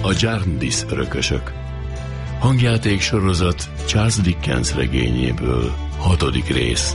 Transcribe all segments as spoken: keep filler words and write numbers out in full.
A Jarndyce örökösök. Hangjáték sorozat Charles Dickens regényéből. Hatodik rész.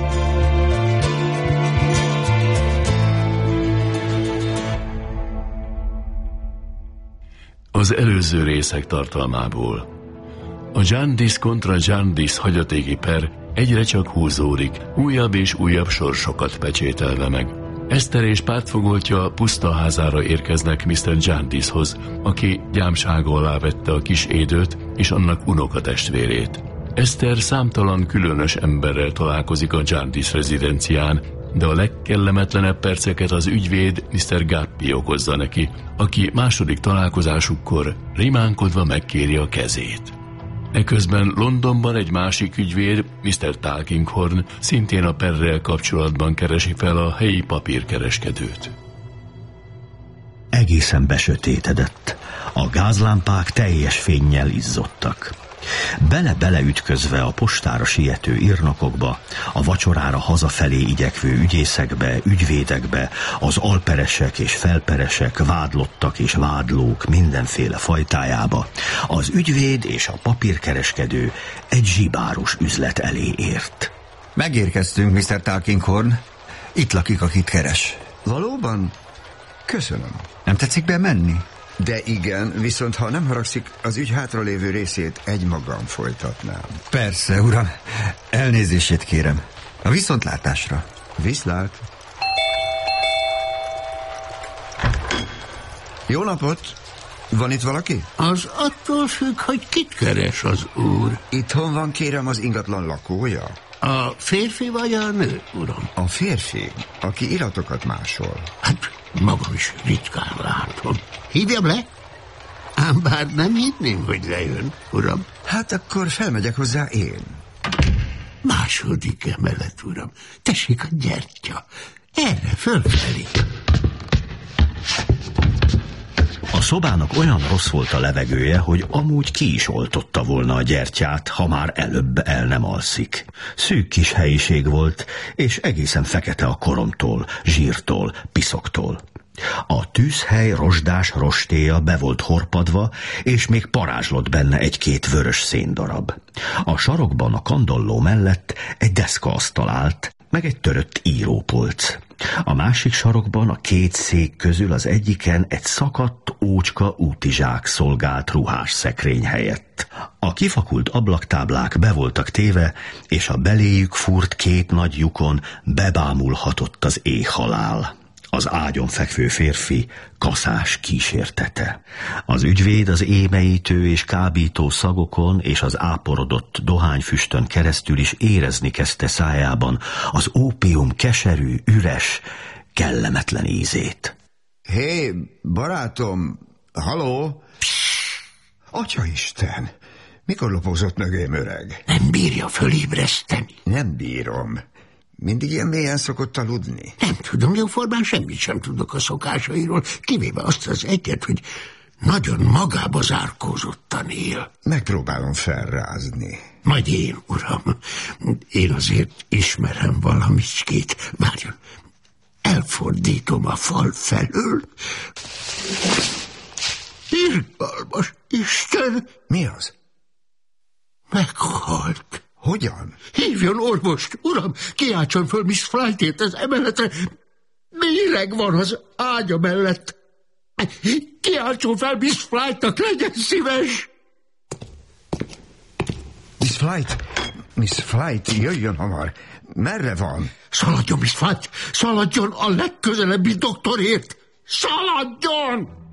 Az előző részek tartalmából. A Jarndyce kontra Jarndyce hagyatéki per egyre csak húzódik, újabb és újabb sorsokat pecsételve meg. Eszter és pártfogoltja pusztaházára érkeznek miszter Jarndycehoz, aki gyámsága alá vette a kis Édőt és annak unokatestvérét. Eszter számtalan különös emberrel találkozik a Jarndyce rezidencián, de a legkellemetlenebb perceket az ügyvéd miszter Guppy okozza neki, aki második találkozásukkor rimánkodva megkéri a kezét. Eközben Londonban egy másik ügyvéd, miszter Tulkinghorn, szintén a perrel kapcsolatban keresi fel a helyi papírkereskedőt. Egészen besötétedett. A gázlámpák teljes fénnyel izzottak. Bele-bele ütközve a postára siető írnokokba, a vacsorára hazafelé igyekvő ügyészekbe, ügyvédekbe, az alperesek és felperesek, vádlottak és vádlók mindenféle fajtájába, az ügyvéd és a papírkereskedő egy zsibáros üzlet elé ért. Megérkeztünk, miszter Tulkinghorn. Itt lakik, akit keres. Valóban? Köszönöm. Nem tetszik bemenni? De igen, viszont ha nem haragszik, az ügy hátralévő részét egymagam folytatnám. Persze, uram. Elnézését kérem. A viszontlátásra. Viszlát. Jó napot! Van itt valaki? Az attól függ, hogy kit keres az úr. Itthon van, kérem, az ingatlan lakója? A férfi vagy a nő, uram? A férfi, aki iratokat másol. Hát magam is ritkán látom. Hívjam le? Ám bár nem hinném, hogy lejön, uram. Hát akkor felmegyek hozzá én. Második emelet, uram. Tessék a gyertya. Erre, fölfelé. A szobának olyan rossz volt a levegője, hogy amúgy ki is oltotta volna a gyertyát, ha már előbb el nem alszik. Szűk kis helyiség volt, és egészen fekete a koromtól, zsírtól, piszoktól. A tűzhely rozsdás rostéja be volt horpadva, és még parázslott benne egy-két vörös széndarab. A sarokban a kandolló mellett egy deszkaasztal állt, meg egy törött írópolc. A másik sarokban a két szék közül az egyiken egy szakadt ócska útizsák szolgált ruhás szekrény helyett. A kifakult ablaktáblák be voltak téve, és a beléjük fúrt két nagy lyukon bebámulhatott az éhhalál. Az ágyon fekvő férfi kaszás kísértete. Az ügyvéd az émeítő és kábító szagokon és az áporodott dohányfüstön keresztül is érezni kezdte szájában az ópium keserű, üres, kellemetlen ízét. Hé, barátom, haló? Atyaisten, mikor lopózott mögém, öreg? Nem bírja fölébreszteni. Nem bírom. Mindig ilyen mélyen szokott aludni? Nem tudom, jóformán semmit sem tudok a szokásairól, kivéve azt az egyet, hogy nagyon magába zárkózottan él. Megpróbálom felrázni. Majd én, uram. Én azért ismerem valamicskét. Várjon, elfordítom a fal felől. Irgalmas Isten! Mi az? Meghalt. Hogyan? Hívjon orvost, uram! Kiáltson föl Miss Flightét az emeletre! Méreg van az ágya mellett! Kiáltson fel Miss Flightnak, legyen szíves! Miss Flight! Miss Flight, jöjjön hamar! Merre van? Szaladjon, Miss Flight! Szaladjon a legközelebbi doktorért! Szaladjon!